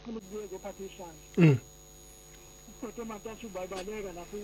ufuna ukubuye ngophatha ishanje kodwa matashu bayibaleka lapho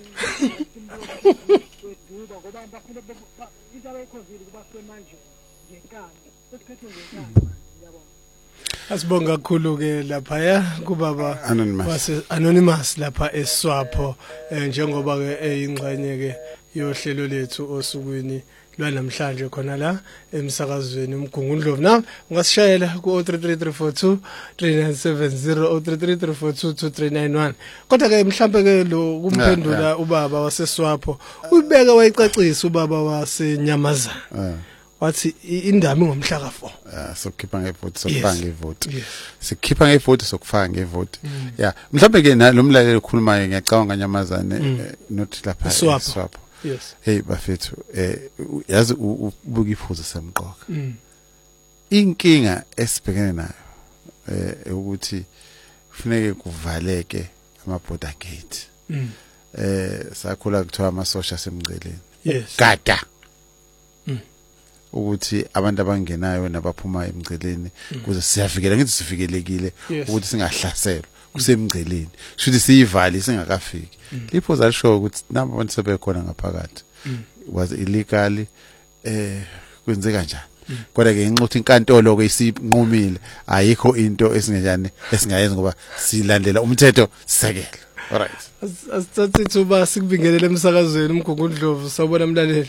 simbuka ngoba bafuna into abayikhonzile kuba semanje ngenkani sesiphethwe ngenkani ngiyabona. Asibonga kakhulu ke lapha kubaba Anonymous lapha eSwapho njengoba ke eyingxenye ke yohlelo lethu osukwini lwanamhlanje khona la emsakazweni uMgungundlovu. Na ungasishayela ku 033342 3970 0333422391. Kodwa ke mhlambe ke lo kumphendula ubaba waseSwapho uyibeka wayicacisa ubaba waseNyamazana. Wathi indami ngomhla ka4 sokukhipha ngevoti sokufaka ngevoti sikhipha ngevoti sokufaka ngevoti mhlawumbe ke lo mlaleli okhulumayo ngiyacabanga Nyamazane not lapha eSwapho yes hey bafethu yazi ubuka iphuzu semqoka inkinga esibhekene nayo ukuthi kufanele kuvaleke ama border gate sakhula kuthiwa amasosha semgceleni gada ukuthi abantu abangenayo nabaphuma emgceleni kuze siyavikela ngithi sivikelekile ukuthi singahlaselwa kusemgceleni shothi siyivali singakafiki liphoza lisho ukuthi namba abantu sebekhona ngaphakathi was illegally kwenze kanjani kodwa ke inxuthi inkantolo ke isinqumile ayikho into esingenjani esingayenza ngoba silandela umthetho sisekela. Alright, asithathe thuba sikubingelele emsakazweni uMgungundlovu sawubona mlaleli.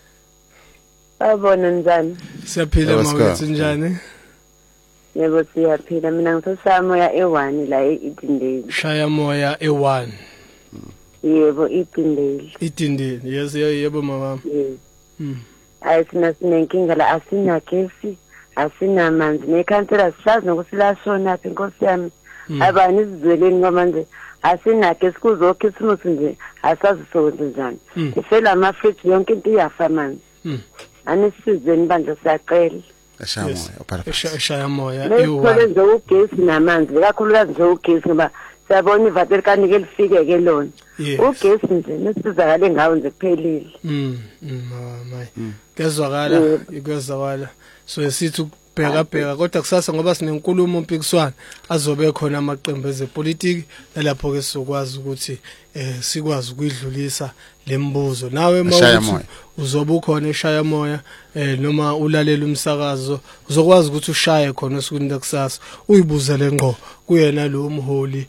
Abona njani? Siyaphila mawethu njani? Yebo siyaphila mina ngithosa moya e1 la eTindeli. Shaya moya e1. Yebo eTindeli. Itindeli yes yebo mama. Ayisina sinenkinga la asina gesi, asina manzi nekhansela sihlazi nokusilashona phi Nkosi yami. Abani izizweleni kwamanje asina gesi kuzokhisimusi nje asazi sowenza njani. Ifela ama fridge yonke into iyafa manje. Anisizweni banje siyacela eshaya moya ewu nje ugesi namanzi kakhulukazi nje ugesi ngoba siyabona ivateri kanike lifike ke lona ugesi nje nesizakale ngawo nje kuphelile mama kezwakala so sithi ukubheka kodwa kusasa ngoba sinenkulumo mpikiswano azobe khona amaqembu ezepolitiki nalapho ke sizokwazi ukuthi sikwazi ukuyidlulisa lembuzo nawe mawuthi uzobe ukhona eshaya moya noma ulalela umsakazo uzokwazi ukuthi ushaye khona osukwini lekusasa uyibuzele ngqo kuyena lo umholi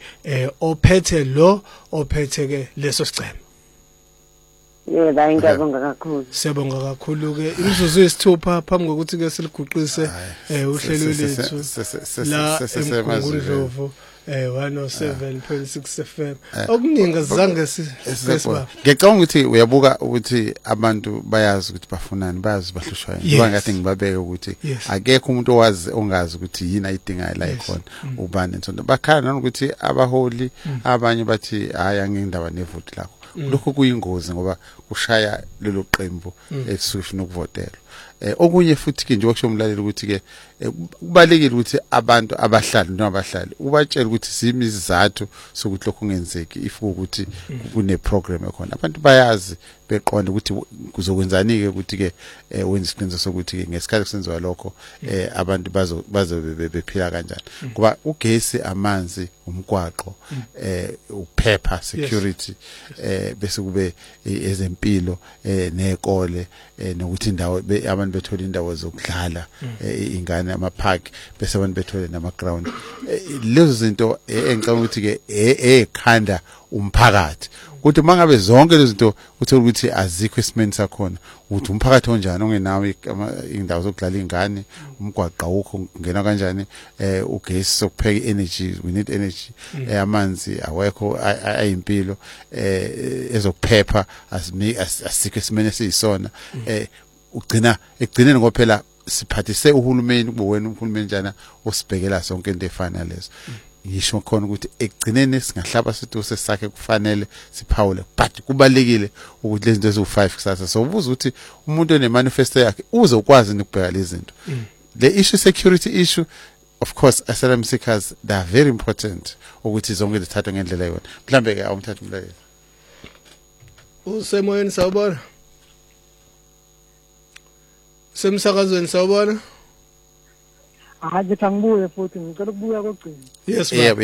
ophethe ke leso siceme. Yebo ngiyabonga kakhulu. Siyabonga kakhulu ke imizuzu yesithupha phambi kokuthi ke siliguqise uhlelo lethu la eMgungundlovu 107.6 FM okuningi zange sisibaba. Ngicabanga ukuthi uyabuka ukuthi abantu bayazi ukuthi bafunani bayazi bahlushwa yini ngoba ngathi ngibabeke ukuthi akekho umuntu owazi ongazi ukuthi yini ayidingayo la ikhona ubani nsonto bakhala nokuthi abaholi abanye bathi hayi angindaba nevoti lakho lokho kuyingozi ngoba kushaya lelo qembu esifuna ukuvotelwa. Okunye futhi ke nje okusho umlaleli ukuthi ke kubalekile ukuthi abantu abahlali nabahlali ubatshela ukuthi simizathu sokuthi lokho kungenzeki if ukuthi kune program ekhona abantu bayazi beqonda ukuthi kuzokwenzani ke ukuthi ke wenza isiqiniseko sokuthi ke ngesikhathi kusenziwa lokho abantu bazo bephila kanjani ngoba ugesi amanzi umgwaqo uphepha security bese kube ezempilo nekole nokuthi indawo abantu bethola indawo zokudlala ingane ama-park bese abantu bethole nama-ground lezo zinto engicabanga ukuthi ke ekhanda umphakathi ukuthi mangabe zonke lezi zinto uthola ukuthi azikho esimeni sakhona ukuthi umphakathi onjani ongenawo indawo zokudlala ingane umgwaqo awukho ngena kanjani ugesi sokupheka energy we need energy amanzi awekho ayimpilo ezokuphepha asikho esimeni esiyisona ugcina ekugcineni ngophela siphathise uhulumeni kube wena uhulumeni njana osibhekela sonke into efana lezo ngisho khona ukuthi ekugcineni singahlaba sithi usesakhe kufanele siphawule but kubalekile ukuthi lezi zinto ezu5 kusasa so ubuza ukuthi umuntu one manifesto yakhe uze ukwazi ukubheka lezi zinto the issue security issue of course asylum seekers they are very important ukuthi zonke zithathwe ngendlela yona mhlambe ke awumthatha umlaleli usemoyeni sawubona semsakazweni sawubona Hayi ngibuye futhi ngicela ukubuya kokugcina. Yes.